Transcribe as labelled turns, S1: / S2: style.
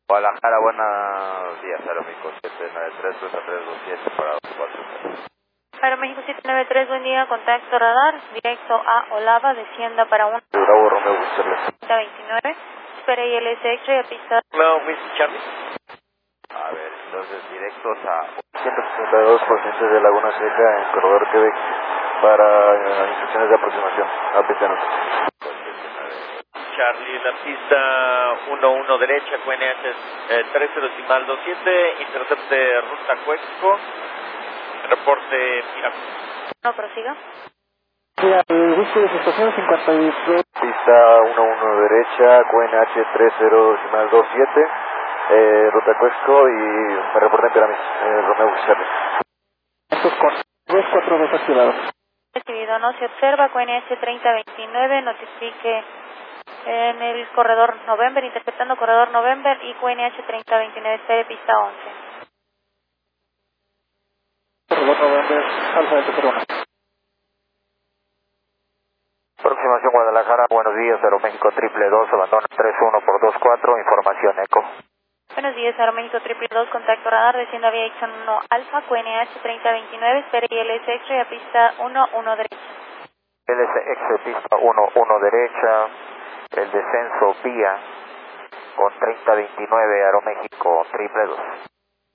S1: Guadalajara, buenos días, Aeroméxico 793, 327 para 24.
S2: Aeroméxico 793, buen día, contacto radar, directo a Olava, descienda para 1.
S1: Bravo, Romeo, Gutiérrez.
S2: 29, espera ILS X-ray a pista.
S3: Hello, Mr. Charlie.
S1: A ver, entonces directos a 162 pacientes de Laguna Seca en Corredor Quebec para instrucciones de aproximación. Apetenos.
S3: Charlie, la pista 11 derecha, QNH 3027, intercepte ruta Cuesco, reporte Miraco.
S2: No, prosiga.
S4: Whisky de estación 52.
S1: Pista 11 derecha, QNH 3027, ruta Cuesco y me reporten Piramis, Romeo Gutiérrez.
S4: Estos con 242 activados.
S2: Recibido, no se observa, QNH 3029, notifique en el corredor November, interpretando corredor November y QNH 3029, espere pista 11.
S4: Corredor November, Alfa Delta 01.
S1: Aproximación Guadalajara, buenos días, Aeroméxico 222, abandono 31 por 24, información ECO.
S2: Buenos días, Aeroméxico 222, contacto radar, descienda vía Ixon 1 Alfa, QNH 3029, espere ILS X-ray a pista 11 derecha.
S1: LSX pista 11 derecha, el descenso vía con 3029 Aeroméxico 222.